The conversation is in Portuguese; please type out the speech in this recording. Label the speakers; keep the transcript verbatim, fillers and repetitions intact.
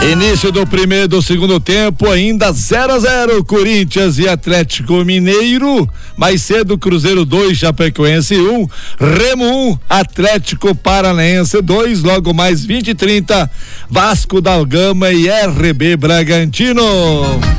Speaker 1: Início do primeiro do segundo tempo, ainda zero a zero, Corinthians e Atlético Mineiro. Mais cedo, Cruzeiro dois, Chapecoense um, Remo um, Atlético Paranaense dois. Logo mais vinte e trinta, Vasco da Gama e R B Bragantino.